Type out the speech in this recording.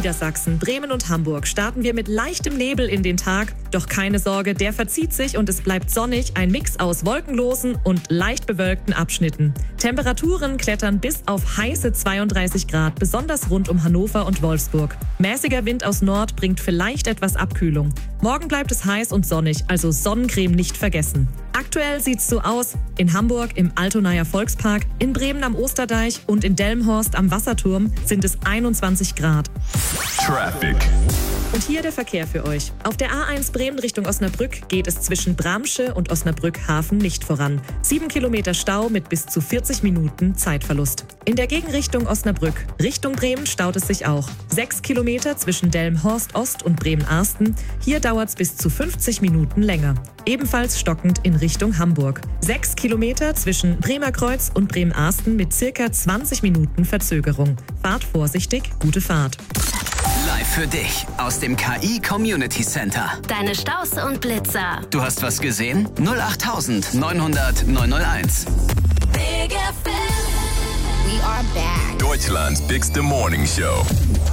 Niedersachsen, Bremen und Hamburg starten wir mit leichtem Nebel in den Tag. Doch keine Sorge, der verzieht sich und es bleibt sonnig, ein Mix aus wolkenlosen und leicht bewölkten Abschnitten. Temperaturen klettern bis auf heiße 32 Grad, besonders rund um Hannover und Wolfsburg. Mäßiger Wind aus Nord bringt vielleicht etwas Abkühlung. Morgen bleibt es heiß und sonnig, also Sonnencreme nicht vergessen. Aktuell sieht's so aus: in Hamburg im Altonaer Volkspark, in Bremen am Osterdeich und in Delmenhorst am Wasserturm sind es 21 Grad. Traffic. Und hier der Verkehr für euch. Auf der A1 Bremen Richtung Osnabrück geht es zwischen Bramsche und Osnabrück Hafen nicht voran. 7 Kilometer Stau mit bis zu 40 Minuten Zeitverlust. In der Gegenrichtung Osnabrück Richtung Bremen staut es sich auch. 6 Kilometer zwischen Delmenhorst Ost und Bremen-Arsten. Hier dauert es bis zu 50 Minuten länger. Ebenfalls stockend in Richtung Hamburg. 6 Kilometer zwischen Bremerkreuz und Bremen-Arsten mit circa 20 Minuten Verzögerung. Fahrt vorsichtig, gute Fahrt. Live für dich aus dem KI Community Center. Deine Staus und Blitzer. Du hast was gesehen? 08900 901. Big FM. We are back. Deutschland's bigste Morning Show.